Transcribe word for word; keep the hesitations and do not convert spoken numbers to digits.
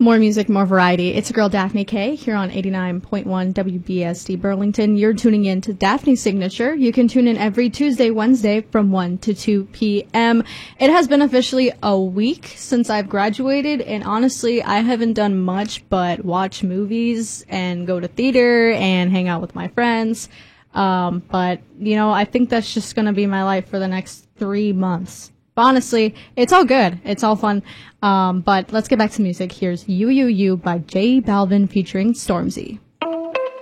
More music, more variety. It's your girl Daphne K here on eighty-nine point one W B S D Burlington. You're tuning in to Daphne's Signature. You can tune in every Tuesday, Wednesday from one to two p.m. It has been officially a week since I've graduated, and honestly, I haven't done much but watch movies and go to theater and hang out with my friends. Um, but, you know, I think that's just going to be my life for the next three months. But honestly, it's all good. It's all fun. Um, but let's get back to music. Here's You, You, You by J Balvin featuring Stormzy.